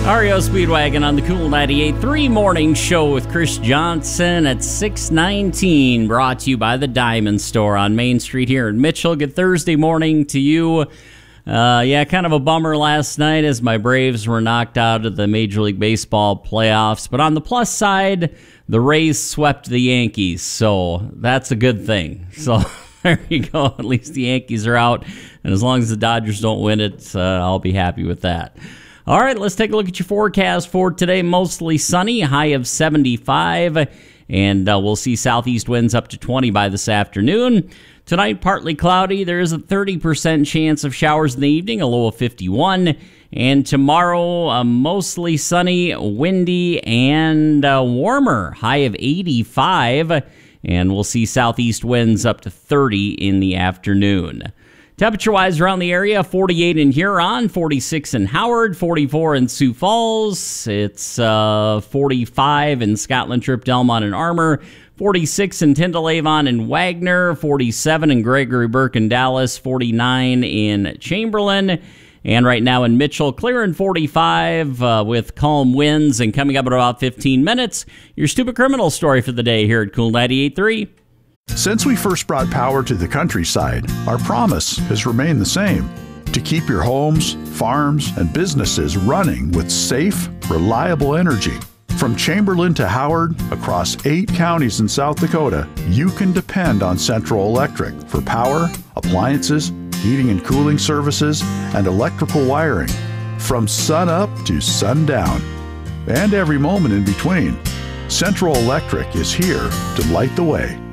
REO Speedwagon on the Cool 98.3 morning show with Chris Johnson at 6:19, brought to you by the Diamond Store on Main Street here in Mitchell. Good Thursday morning to you. Kind of a bummer last night as my Braves were knocked out of the Major League Baseball playoffs. But on the plus side, the Rays swept the Yankees, so that's a good thing. So there you go. At least the Yankees are out, and as long as the Dodgers don't win it, I'll be happy with that. All right, let's take a look at your forecast for today. Mostly sunny, high of 75, and we'll see southeast winds up to 20 by this afternoon. Tonight, partly cloudy. There is a 30% chance of showers in the evening, a low of 51. And tomorrow, mostly sunny, windy, and warmer, high of 85. And we'll see southeast winds up to 30 in the afternoon. Temperature-wise around the area, 48 in Huron, 46 in Howard, 44 in Sioux Falls. It's 45 in Scotland Trip, Delmont, and Armour, 46 in Tyndall, Avon, and Wagner, 47 in Gregory Burke and Dallas, 49 in Chamberlain. And right now in Mitchell, clear and 45 with calm winds. And coming up in about 15 minutes, your stupid criminal story for the day here at Cool 98.3. Since we first brought power to the countryside, our promise has remained the same: to keep your homes, farms, and businesses running with safe, reliable energy. From Chamberlain to Howard, across 8 counties in South Dakota, you can depend on Central Electric for power, appliances, heating and cooling services, and electrical wiring. From sun up to sundown, and every moment in between, Central Electric is here to light the way.